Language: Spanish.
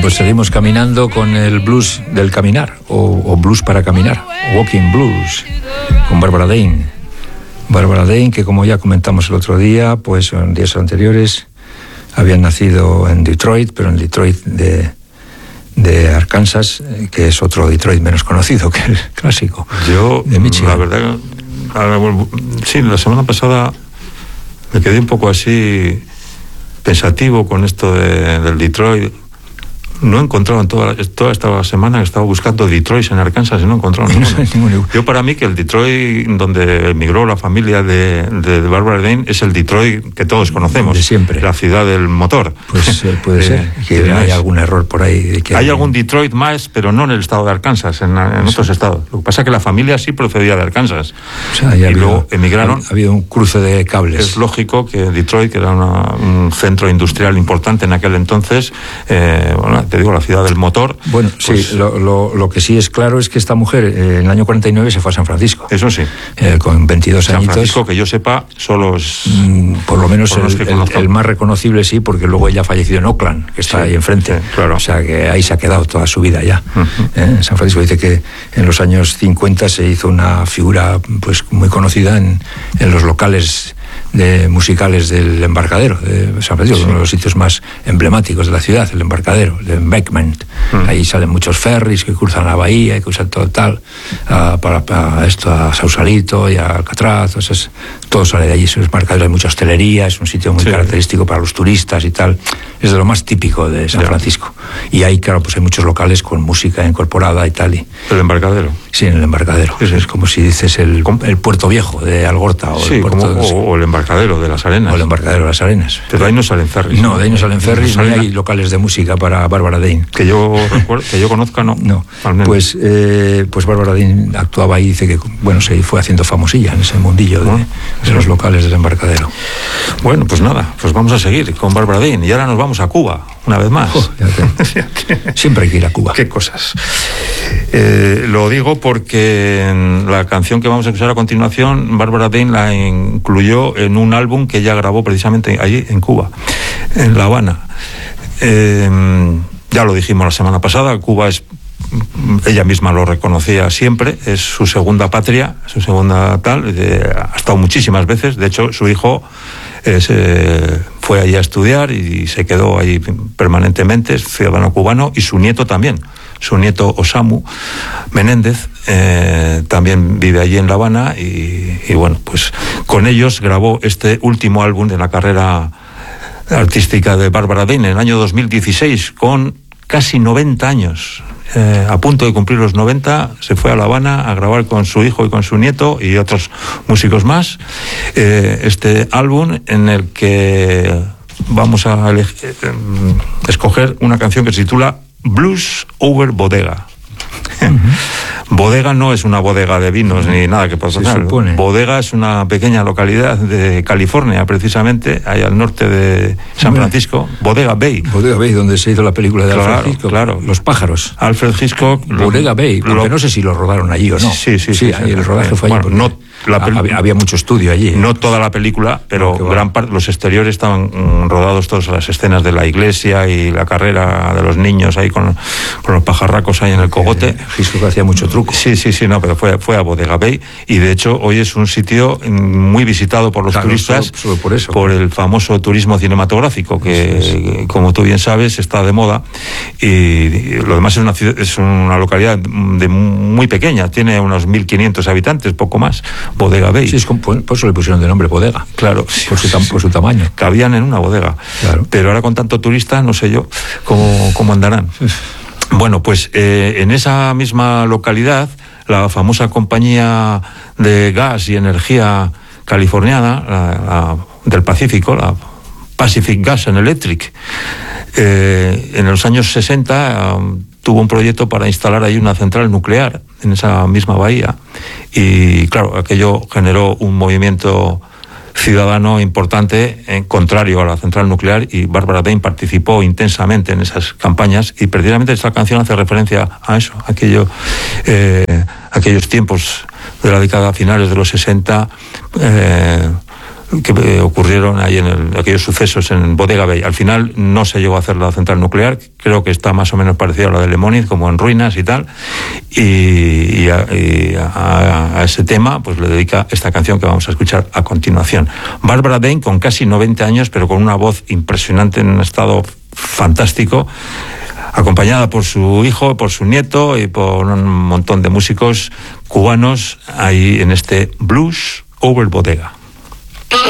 Pues seguimos caminando con el blues del caminar, o blues para caminar, Walking Blues, con Barbara Dane. Barbara Dane, que como ya comentamos el otro día, pues en días anteriores, habían nacido en Detroit, pero en Detroit de Arkansas, que es otro Detroit menos conocido que el clásico. Yo, de Michigan. la verdad, sí, la semana pasada me quedé un poco así pensativo con esto del Detroit. No he encontrado en toda esta semana que estaba buscando Detroit en Arkansas y no he encontrado ninguno. Yo, para mí, que el Detroit donde emigró la familia de Barbara Dane es el Detroit que todos conocemos. De siempre. La ciudad del motor. Pues puede ser que hay algún error por ahí. De que hay algún Detroit más, pero no en el estado de Arkansas, en otros estados. Lo que pasa es que la familia sí procedía de Arkansas. O sea, y luego emigraron. Ha habido un cruce de cables. Es lógico que Detroit, que era un centro industrial importante en aquel entonces, te digo, la ciudad del motor. Bueno, pues, sí, lo que sí es claro es que esta mujer en el año 49 se fue a San Francisco. Eso sí. Con 22 añitos. San Francisco, que yo sepa, solo es... por lo menos el más reconocible, sí, porque luego ella falleció en Oakland, que está ahí enfrente. Sí, claro. O sea, que ahí se ha quedado toda su vida ya. En San Francisco dice que en los años 50 se hizo una figura pues muy conocida en los locales musicales del Embarcadero de San Francisco, uno de los sitios más emblemáticos de la ciudad, el Embarcadero, el Embankment. Ahí salen muchos ferries que cruzan la bahía y que usan todo tal, para esto, a Sausalito y a Alcatraz, todo sale de allí, es Embarcadero, hay mucha hostelería, es un sitio muy característico para los turistas y tal, es de lo más típico de San Francisco. Y ahí, claro, pues hay muchos locales con música incorporada y tal. ¿El Embarcadero? Sí, en el Embarcadero. Es como si dices el Puerto Viejo de Algorta. O el Embarcadero de Las Arenas. O el Embarcadero de Las Arenas. Pero ahí no salen ferries. No, de ahí no salen ferries, ni hay locales de música para Barbara Dane. Que yo recuerdo, que yo conozca, no. No. Pues Barbara Dane actuaba ahí, dice que, bueno, se fue haciendo famosilla en ese mundillo de los locales del Embarcadero. Bueno, pues nada, pues vamos a seguir con Barbara Dane. Y ahora nos vamos a Cuba, una vez más. Siempre hay que ir a Cuba. Qué cosas. Lo digo porque en la canción que vamos a escuchar a continuación, Barbara Dane la incluyó en un álbum que ella grabó precisamente allí en Cuba, en La Habana. Ya lo dijimos la semana pasada, Cuba es, ella misma lo reconocía siempre, es su segunda patria, su segunda tal, ha estado muchísimas veces. De hecho, su hijo fue allí a estudiar y se quedó ahí permanentemente, es ciudadano cubano, y su nieto también. Su nieto Osamu Menéndez también vive allí en La Habana y bueno, pues con ellos grabó este último álbum de la carrera artística de Barbara Dane en el año 2016, con casi 90 años. A punto de cumplir los 90, se fue a La Habana a grabar con su hijo y con su nieto y otros músicos más este álbum, en el que vamos a escoger una canción que se titula Blues Over Bodega. Bodega no es una bodega de vinos ni nada que pueda pasar. Bodega es una pequeña localidad de California, precisamente, ahí al norte de San Francisco. Bodega Bay. Bodega Bay, donde se hizo la película de Alfred Hitchcock. Claro. Los pájaros. Alfred Hitchcock. Bodega Bay, aunque no sé si lo rodaron allí o no. Sí, el rodaje fue allí. Bueno, había mucho estudio allí. No toda la película, pero gran parte, los exteriores estaban rodados, todas las escenas de la iglesia y la carrera de los niños ahí con los pajarracos ahí en el cogote. Hitchcock hacía mucho truco. Sí, no, pero fue a Bodega Bay, y de hecho hoy es un sitio muy visitado por los turistas, solo por eso. Por el famoso turismo cinematográfico, que como tú bien sabes está de moda, y lo demás es una localidad muy pequeña, tiene unos 1.500 habitantes, poco más. Bodega Bay. Sí, por eso le pusieron de nombre bodega. Claro. Por su tamaño. Cabían en una bodega. Claro. Pero ahora con tanto turista, no sé yo cómo andarán. Bueno, pues en esa misma localidad, la famosa compañía de gas y energía californiana, la del Pacífico, la Pacific Gas and Electric, en los años 60 tuvo un proyecto para instalar ahí una central nuclear en esa misma bahía, y claro, aquello generó un movimiento ciudadano importante contrario a la central nuclear, y Barbara Dane participó intensamente en esas campañas, y precisamente esta canción hace referencia a eso, aquellos tiempos de la década finales de los 60, que ocurrieron ahí en aquellos sucesos en Bodega Bay. Al final no se llegó a hacer la central nuclear, creo que está más o menos parecida a la de Lemoniz, como en ruinas y tal, y a ese tema pues le dedica esta canción que vamos a escuchar a continuación. Barbara Dane, con casi 90 años, pero con una voz impresionante, en un estado fantástico, acompañada por su hijo, por su nieto y por un montón de músicos cubanos ahí en este Blues Over Bodega.